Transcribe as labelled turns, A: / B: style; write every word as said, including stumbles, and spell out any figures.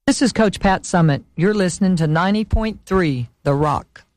A: This is Coach Pat Summitt. You're listening to ninety point three The Rock.